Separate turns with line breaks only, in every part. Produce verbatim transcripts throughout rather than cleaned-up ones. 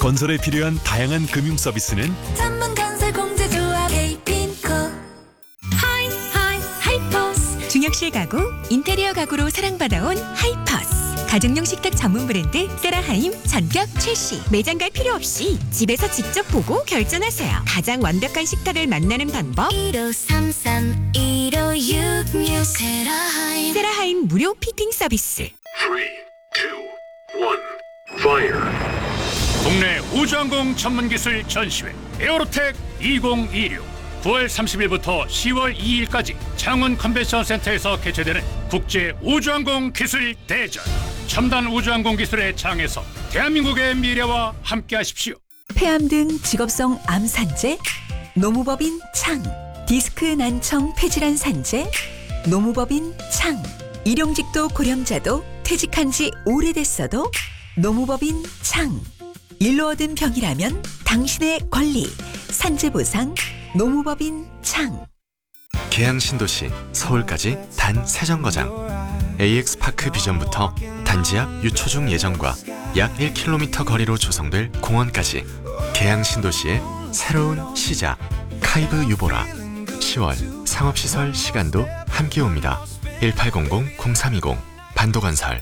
건설에 필요한 다양한 금융 서비스는
전문건설공제조합 에이핀코.
하이 하이 하이퍼스. 중역실 가구, 인테리어 가구로 사랑받아온 하이퍼스. 가정용 식탁 전문 브랜드 세라하임 전격 출시. 매장 갈 필요 없이 집에서 직접 보고 결정하세요. 가장 완벽한 식탁을 만나는 방법.
일오삼삼 일오육육 세라하임.
세라하임 무료 피팅 서비스.
three, two, one, fire. 국내 우주항공 전문기술 전시회 에어로텍 이천이십육 구월 삼십일부터 시월 이일까지 창원 컨벤션 센터에서 개최되는 국제 우주항공 기술 대전. 첨단 우주항공 기술의 장에서 대한민국의 미래와 함께하십시오.
폐암 등 직업성 암 산재, 노무법인 창, 디스크 난청 폐질환 산재, 노무법인 창, 일용직도 고령자도 퇴직한 지 오래됐어도 노무법인 창. 일로 얻은 병이라면 당신의 권리, 산재보상, 노무법인 창.
계양 신도시 서울까지 단 세 정거장. 에이엑스파크 비전부터 단지 앞 유초중 예정과 약 일 킬로미터 거리로 조성될 공원까지 계양 신도시의 새로운 시작. 카이브 유보라. 시월 상업시설 시간도 함께 옵니다. 일팔공공 공삼이공 반도건설.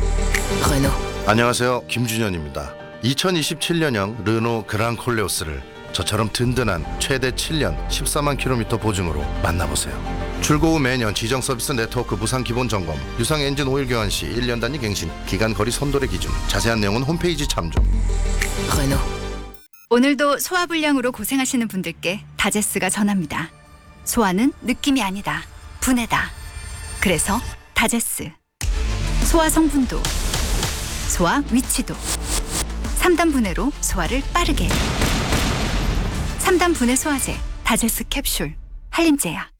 안녕하세요, 김준현입니다. 이천이십칠년형 르노 그랑 콜레오스를 저처럼 든든한 최대 칠 년 십사만 킬로미터 보증으로 만나보세요. 출고 후 매년 지정 서비스 네트워크 무상 기본 점검, 유상 엔진 오일 교환 시 일 년 단위 갱신, 기간 거리 선도의 기준, 자세한 내용은 홈페이지 참조.
오늘도 소화불량으로 고생하시는 분들께 다제스가 전합니다. 소화는 느낌이 아니다, 분해다. 그래서 다제스. 소화 성분도, 소화 위치도, 삼 단 분해로 소화를 빠르게. 삼 단 분해 소화제 다제스 캡슐 한림제약.